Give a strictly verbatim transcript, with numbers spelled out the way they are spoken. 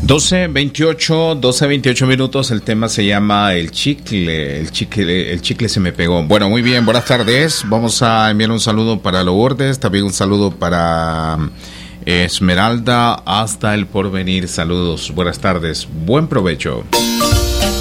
doce veintiocho, doce veintiocho minutos. El tema se llama el chicle. El chicle, el chicle se me pegó. Bueno, muy bien, buenas tardes. Vamos a enviar un saludo para Lourdes, también un saludo para Esmeralda, hasta el Porvenir. Saludos, buenas tardes, buen provecho.